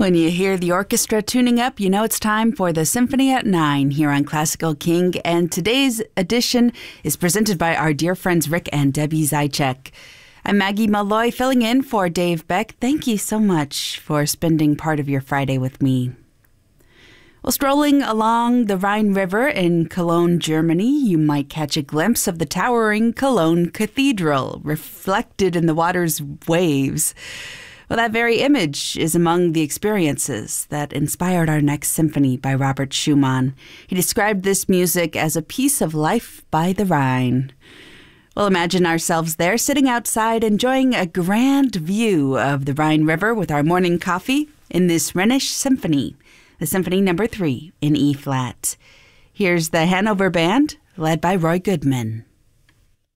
When you hear the orchestra tuning up, you know it's time for the Symphony at 9 here on Classical King. And today's edition is presented by our dear friends Rick and Debbie Zychek. I'm Maggie Malloy filling in for Dave Beck. Thank you so much for spending part of your Friday with me. Well, strolling along the Rhine River in Cologne, Germany, you might catch a glimpse of the towering Cologne Cathedral reflected in the water's waves. Well, that very image is among the experiences that inspired our next symphony by Robert Schumann. He described this music as a piece of life by the Rhine. We'll imagine ourselves there, sitting outside, enjoying a grand view of the Rhine River with our morning coffee in this Rhenish Symphony, the Symphony No. 3 in E-flat. Here's the Hanover Band, led by Roy Goodman.